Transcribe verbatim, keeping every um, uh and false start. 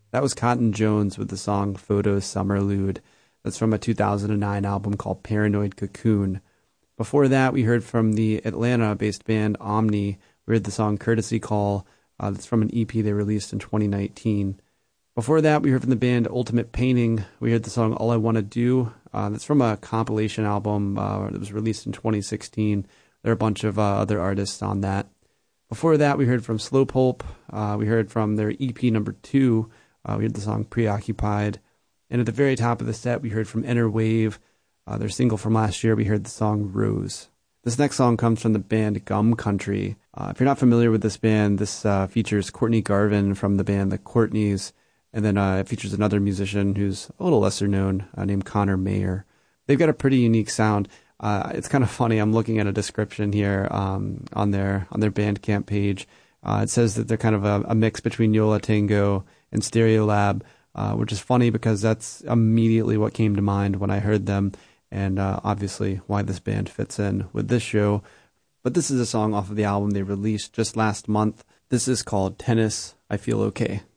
That was Cotton Jones with the song Photo Summerlude. That's from a two thousand nine album called Paranoid Cocoon. Before that, we heard from the Atlanta-based band Omni. We heard the song Courtesy Call. Uh, that's from an E P they released in twenty nineteen. Before that, we heard from the band Ultimate Painting. We heard the song All I Wanna Do. Uh, that's from a compilation album uh, that was released in twenty sixteen. There are a bunch of uh, other artists on that. Before that, we heard from Slowpulp. Uh, we heard from their E P number two. Uh, we heard the song Preoccupied. And at the very top of the set, we heard from Inner Wave. Uh, their single from last year, we heard the song Rose. This next song comes from the band Gum Country. Uh, if you're not familiar with this band, this uh, features Courtney Garvin from the band The Courtneys. And then uh, it features another musician who's a little lesser known, uh, named Connor Mayer. They've got a pretty unique sound. Uh, it's kind of funny. I'm looking at a description here um, on their on their Bandcamp page. Uh, it says that they're kind of a, a mix between Yo La Tengo and Stereolab, uh, which is funny because that's immediately what came to mind when I heard them, and uh, obviously why this band fits in with this show. But this is a song off of the album they released just last month. This is called Tennis, I Feel Okay.